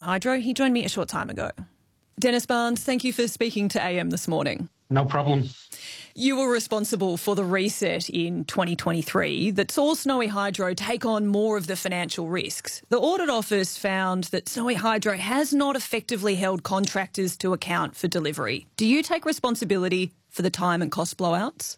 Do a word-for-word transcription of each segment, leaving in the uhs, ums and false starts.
Hydro. He joined me a short time ago. Dennis Barnes, thank you for speaking to A M this morning. No problem. You were responsible for the reset in twenty twenty-three that saw Snowy Hydro take on more of the financial risks. The Audit Office found that Snowy Hydro has not effectively held contractors to account for delivery. Do you take responsibility for the time and cost blowouts?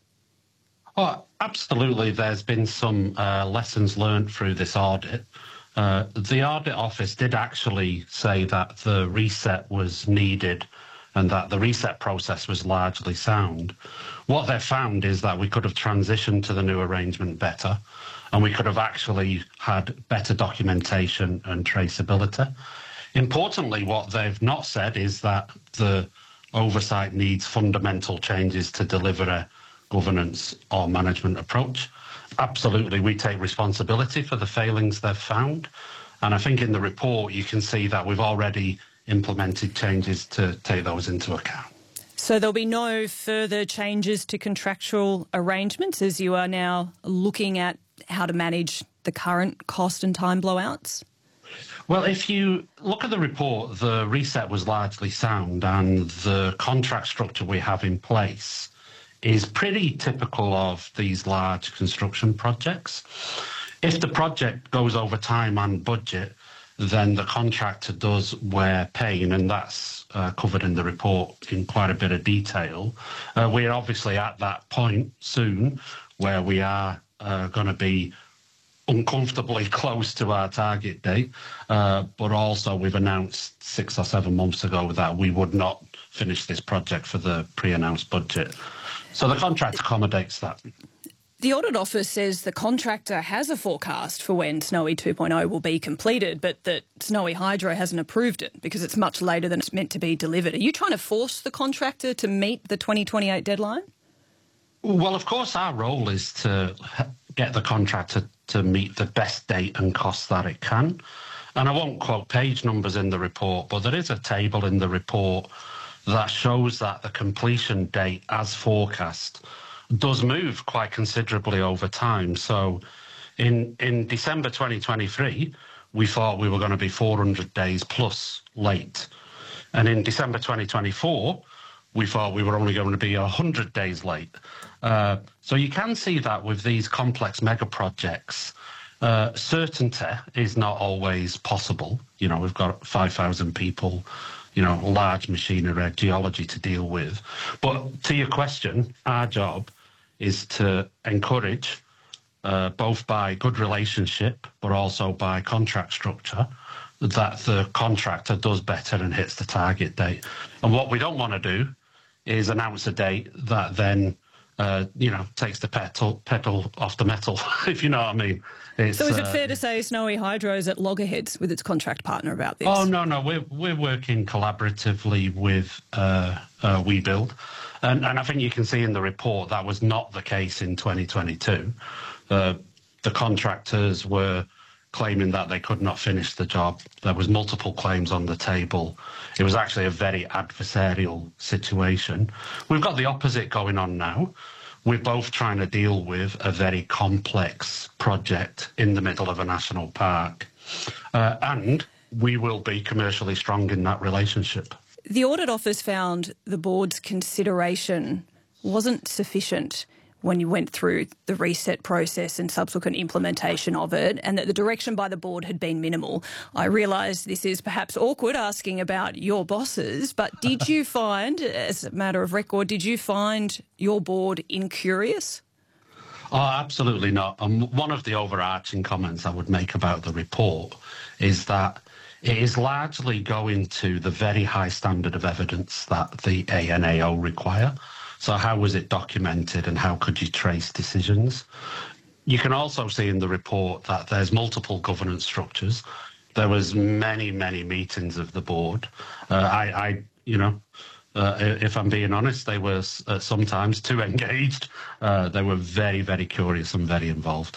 Oh, absolutely. There's been some uh, lessons learned through this audit. Uh, the Audit Office did actually say that the reset was needed and that the reset process was largely sound. What they found is that we could have transitioned to the new arrangement better, and we could have actually had better documentation and traceability. Importantly, what they've not said is that the oversight needs fundamental changes to deliver a governance or management approach. Absolutely, we take responsibility for the failings they've found. And I think in the report you can see that we've already implemented changes to take those into account. So there'll be no further changes to contractual arrangements as you are now looking at how to manage the current cost and time blowouts? Well, if you look at the report, the reset was largely sound, and the contract structure we have in place is pretty typical of these large construction projects. If the project goes over time and budget, then the contractor does wear pain, and that's uh, covered in the report in quite a bit of detail. Uh, we're obviously at that point soon where we are uh, going to be uncomfortably close to our target date, uh, but also we've announced six or seven months ago that we would not finish this project for the pre-announced budget. So the contract accommodates that. The Audit Office says the contractor has a forecast for when Snowy two point oh will be completed, but that Snowy Hydro hasn't approved it because it's much later than it's meant to be delivered. Are you trying to force the contractor to meet the twenty twenty-eight deadline? Well, of course, our role is to get the contractor to meet the best date and cost that it can. And I won't quote page numbers in the report, but there is a table in the report that shows that the completion date as forecast does move quite considerably over time. So in in December twenty twenty-three, we thought we were going to be four hundred days plus late. And in December twenty twenty-four, we thought we were only going to be one hundred days late. Uh, so you can see that with these complex mega projects, uh, certainty is not always possible. You know, we've got five thousand people, you know, large machinery, geology to deal with. But to your question, our job is to encourage, uh, both by good relationship, but also by contract structure, that the contractor does better and hits the target date. And what we don't want to do is announce a date that then, uh, you know, takes the pedal, pedal off the metal, if you know what I mean. It's, so is it uh, fair to say Snowy Hydro is at loggerheads with its contract partner about this? Oh, no, no, we're, we're working collaboratively with uh, uh, WeBuild. And, and I think you can see in the report that was not the case in twenty twenty-two. Uh, the contractors were claiming that they could not finish the job. There was multiple claims on the table. It was actually a very adversarial situation. We've got the opposite going on now. We're both trying to deal with a very complex project in the middle of a national park. Uh, and we will be commercially strong in that relationship. The Audit Office found the board's consideration wasn't sufficient when you went through the reset process and subsequent implementation of it, and that the direction by the board had been minimal. I realise this is perhaps awkward asking about your bosses, but did you find, as a matter of record, did you find your board incurious? Oh, absolutely not. And um, one of the overarching comments I would make about the report is that it is largely going to the very high standard of evidence that the A N A O require. So how was it documented and how could you trace decisions? You can also see in the report that there's multiple governance structures. There was many, many meetings of the board. Uh, I, I, you know, uh, if I'm being honest, they were uh, sometimes too engaged. Uh, they were very, very curious and very involved.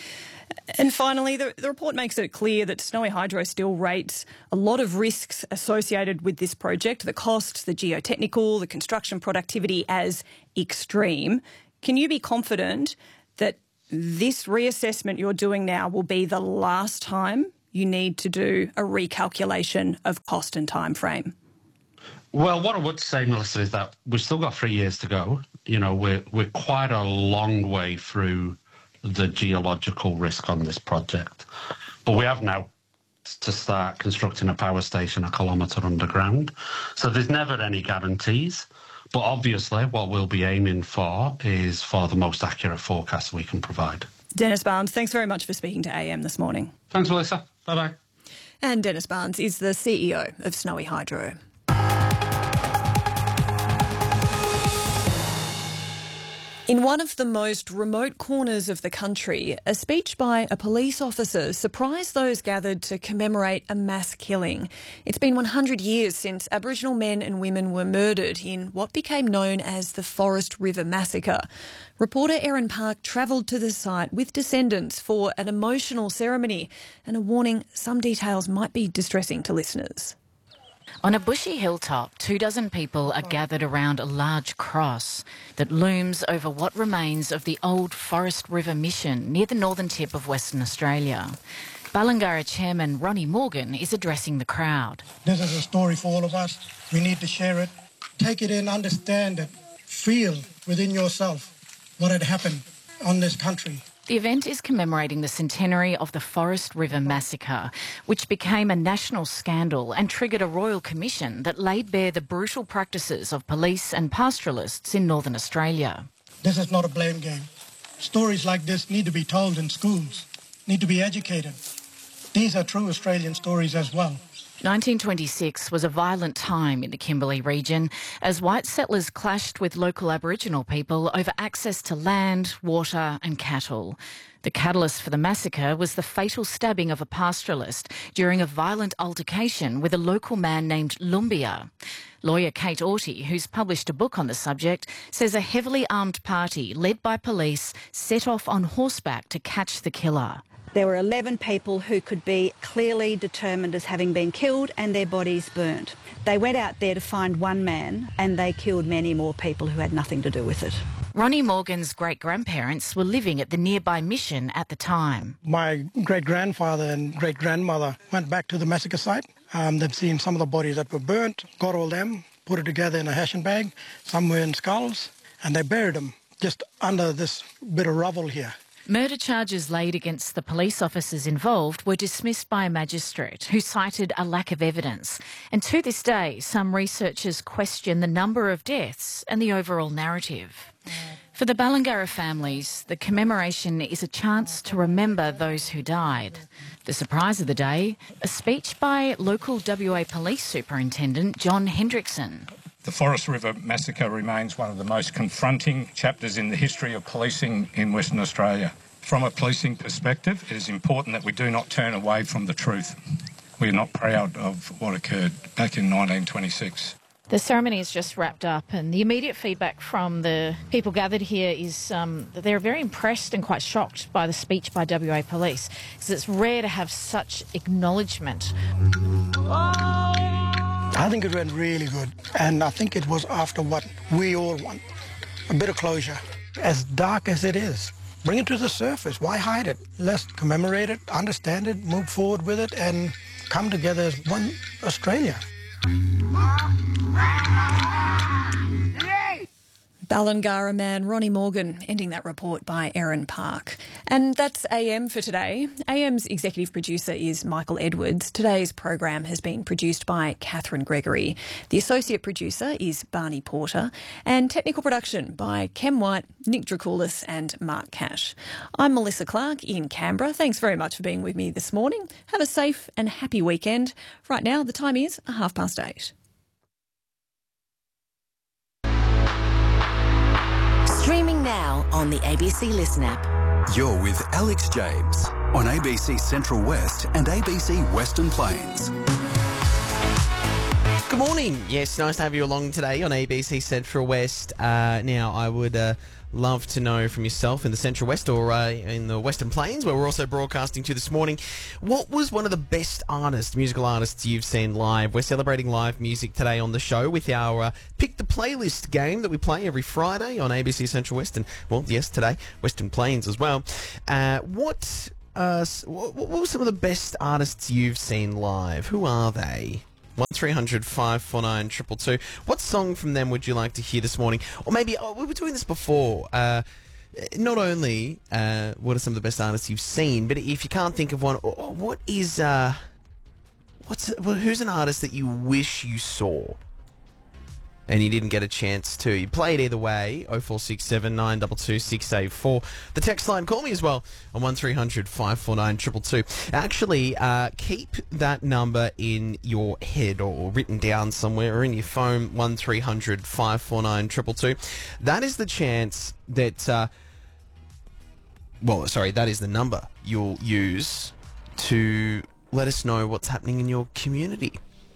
And finally, the, the report makes it clear that Snowy Hydro still rates a lot of risks associated with this project, the costs, the geotechnical, the construction productivity as extreme. Can you be confident that this reassessment you're doing now will be the last time you need to do a recalculation of cost and time frame? Well, what I would say, Melissa, is that we've still got three years to go. You know, we're we're quite a long way through the geological risk on this project. But we have now to start constructing a power station a kilometre underground. So there's never any guarantees. But obviously, what we'll be aiming for is for the most accurate forecast we can provide. Dennis Barnes, thanks very much for speaking to A M this morning. Thanks, Melissa. Bye-bye. And Dennis Barnes is the C E O of Snowy Hydro. In one of the most remote corners of the country, a speech by a police officer surprised those gathered to commemorate a mass killing. It's been one hundred years since Aboriginal men and women were murdered in what became known as the Forest River Massacre. Reporter Erin Park travelled to the site with descendants for an emotional ceremony and a warning some details might be distressing to listeners. On a bushy hilltop, two dozen people are gathered around a large cross that looms over what remains of the old Forest River Mission near the northern tip of Western Australia. Balangara Chairman Ronnie Morgan is addressing the crowd. This is a story for all of us. We need to share it. Take it in, understand it. Feel within yourself what had happened on this country. The event is commemorating the centenary of the Forest River Massacre, which became a national scandal and triggered a royal commission that laid bare the brutal practices of police and pastoralists in Northern Australia. This is not a blame game. Stories like this need to be told in schools, need to be educated. These are true Australian stories as well. nineteen twenty-six was a violent time in the Kimberley region as white settlers clashed with local Aboriginal people over access to land, water and cattle. The catalyst for the massacre was the fatal stabbing of a pastoralist during a violent altercation with a local man named Lumbia. Lawyer Kate Aughty, who's published a book on the subject, says a heavily armed party led by police set off on horseback to catch the killer. There were eleven people who could be clearly determined as having been killed and their bodies burnt. They went out there to find one man and they killed many more people who had nothing to do with it. Ronnie Morgan's great-grandparents were living at the nearby mission at the time. My great-grandfather and great-grandmother went back to the massacre site. Um, they've seen some of the bodies that were burnt, got all them, put it together in a hashing bag. Some were in skulls, and they buried them just under this bit of rubble here. Murder charges laid against the police officers involved were dismissed by a magistrate who cited a lack of evidence. And to this day, some researchers question the number of deaths and the overall narrative. For the Balangara families, the commemoration is a chance to remember those who died. The surprise of the day, a speech by local W A Police Superintendent John Hendrickson. The Forest River Massacre remains one of the most confronting chapters in the history of policing in Western Australia. From a policing perspective, it is important that we do not turn away from the truth. We are not proud of what occurred back in nineteen twenty-six. The ceremony is just wrapped up, and the immediate feedback from the people gathered here is um, that they're very impressed and quite shocked by the speech by W A Police, because it's rare to have such acknowledgement. I think it went really good, and I think it was after what we all want, a bit of closure. As dark as it is, bring it to the surface. Why hide it? Let's commemorate it, understand it, move forward with it, and come together as one Australia. Balangara man Ronnie Morgan ending that report by Erin Park. And that's A M for today. A M's executive producer is Michael Edwards. Today's program has been produced by Catherine Gregory. The associate producer is Barney Porter. And technical production by Kem White, Nick Dracoulis and Mark Cash. I'm Melissa Clark in Canberra. Thanks very much for being with me this morning. Have a safe and happy weekend. Right now, the time is half past eight. Streaming now on the A B C Listen app. You're with Alex James on A B C Central West and A B C Western Plains. Good morning. Yes, nice to have you along today on A B C Central West. Uh, now, I would uh, love to know from yourself in the Central West or uh, in the Western Plains, where we're also broadcasting to this morning, what was one of the best artists, musical artists you've seen live? We're celebrating live music today on the show with our uh, Pick the Playlist game that we play every Friday on A B C Central West and, well, yes, today, Western Plains as well. Uh, what us, what, what were some of the best artists you've seen live? Who are they? one three hundred five four nine two two two. What song from them would you like to hear this morning? Or maybe, oh, we were doing this before. Uh, not only uh, what are some of the best artists you've seen, but if you can't think of one, what is... Uh, what's well, who's an artist that you wish you saw and you didn't get a chance to? You play it either way, oh four six seven nine two two six eight four. The text line, call me as well on one three hundred five four nine two two two. Actually, uh, keep that number in your head or written down somewhere or in your phone, one three hundred five four nine two two two. That is the chance that, uh, well, sorry, that is the number you'll use to let us know what's happening in your community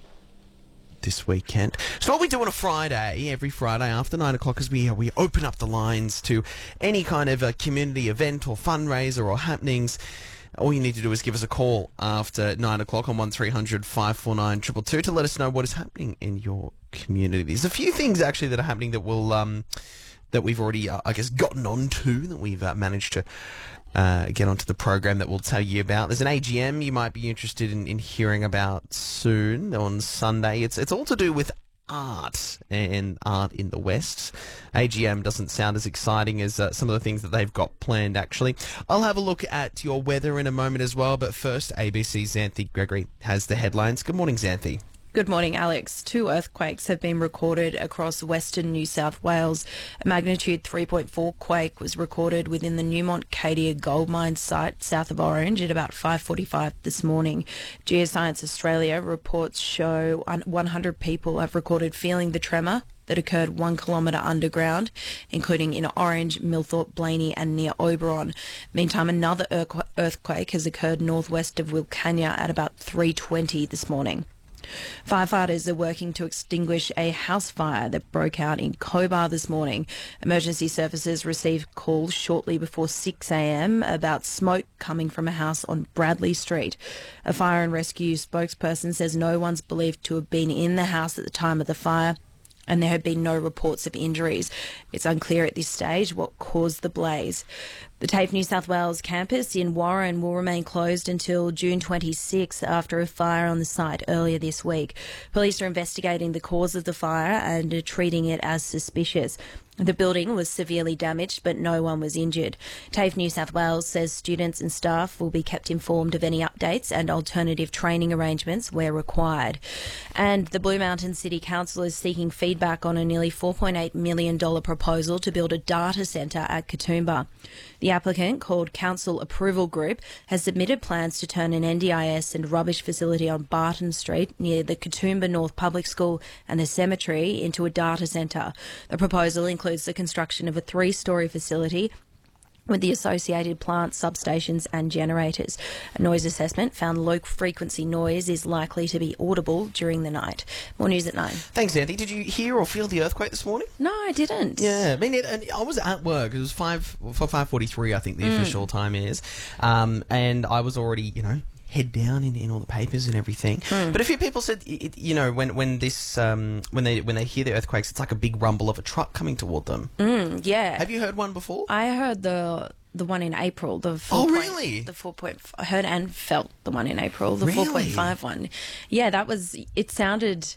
this weekend. So what we do on a Friday, every Friday after nine o'clock, is we we open up the lines to any kind of a community event or fundraiser or happenings. All you need to do is give us a call after nine o'clock on one three hundred five four nine two two two to let us know what is happening in your community. There's a few things actually that are happening that will um that we've already uh, I guess gotten onto, that we've uh, managed to Uh, get onto the program that we'll tell you about. There's an A G M you might be interested in, in hearing about soon on Sunday. It's it's all to do with art and art in the West. A G M doesn't sound as exciting as uh, some of the things that they've got planned, actually. I'll have a look at your weather in a moment as well, but first, A B C's Xanthi Gregory has the headlines. Good morning, Xanthi. Good morning, Alex. Two earthquakes have been recorded across western New South Wales. A magnitude three point four quake was recorded within the Newmont Cadia gold mine site south of Orange at about five forty-five this morning. Geoscience Australia reports show one hundred people have recorded feeling the tremor that occurred one kilometre underground, including in Orange, Millthorpe, Blaney and near Oberon. Meantime, another earthquake has occurred northwest of Wilcannia at about three twenty this morning. Firefighters are working to extinguish a house fire that broke out in Cobar this morning. Emergency services received calls shortly before six a m about smoke coming from a house on Bradley Street. A fire and rescue spokesperson says no one's believed to have been in the house at the time of the fire, and there have been no reports of injuries. It's unclear at this stage what caused the blaze. The TAFE New South Wales campus in Warren will remain closed until June twenty-sixth after a fire on the site earlier this week. Police are investigating the cause of the fire and are treating it as suspicious. The building was severely damaged, but no one was injured. TAFE New South Wales says students and staff will be kept informed of any updates and alternative training arrangements where required. And the Blue Mountain City Council is seeking feedback on a nearly four point eight million dollars proposal to build a data centre at Katoomba. The applicant, called Council Approval Group, has submitted plans to turn an N D I S and rubbish facility on Barton Street near the Katoomba North Public School and the cemetery into a data centre. The proposal includes the construction of a three-storey facility with the associated plants, substations and generators. A noise assessment found low-frequency noise is likely to be audible during the night. More news at nine. Thanks, Andy. Did you hear or feel the earthquake this morning? No, I didn't. Yeah, I mean, it, and I was at work. It was five for five forty-three, I think the mm. official time is, um, and I was already, you know, head down in, in all the papers and everything. Mm. But a few people said, it, you know, when when this um, when they when they hear the earthquakes, it's like a big rumble of a truck coming toward them. Mm, yeah. Have you heard one before? I heard the the one in April. The four oh, point, really? The four point. I heard and felt the one in April. The really? four point five one. Yeah, that was. It sounded.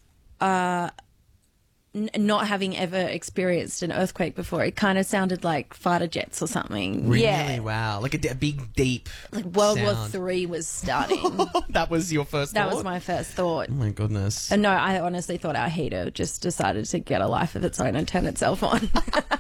Uh, N- not having ever experienced an earthquake before, it kind of sounded like fighter jets or something. Really? Yeah. Wow. Like a, d- a big, deep Like World sound. War Three was starting. That was your first that thought? That was my first thought. Oh, my goodness. And no, I honestly thought our heater just decided to get a life of its own and turn itself on.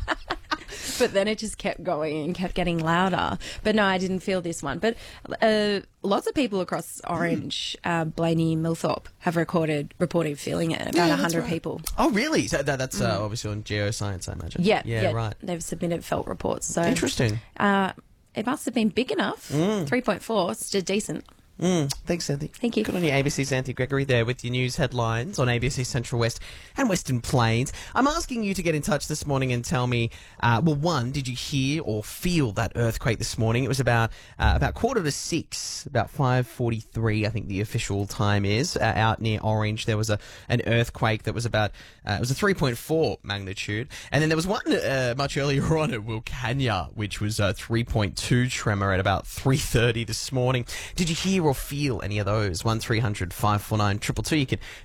But then it just kept going and kept getting louder. But no, I didn't feel this one. But uh, lots of people across Orange, uh, Blaney, Millthorpe have recorded reported feeling it. About yeah, one hundred right. people. Oh, really? So that, that's uh, Mm. obviously on Geoscience, I imagine. Yeah, yeah, yeah, right. They've submitted felt reports. So interesting. Uh, it must have been big enough. Mm. three point four, it's still decent. Mm, thanks, Xanthi. Thank you. Good on you, A B C's Xanthi Gregory there with your news headlines on A B C Central West and Western Plains. I'm asking you to get in touch this morning and tell me, uh, well, one, did you hear or feel that earthquake this morning? It was about uh, about quarter to six, about five forty-three, I think the official time is, uh, out near Orange. There was a an earthquake that was about, uh, it was a three point four magnitude. And then there was one uh, much earlier on at Wilcannia, which was a three point two tremor at about three thirty this morning. Did you hear or feel any of those? one three hundred five four nine two two two. You can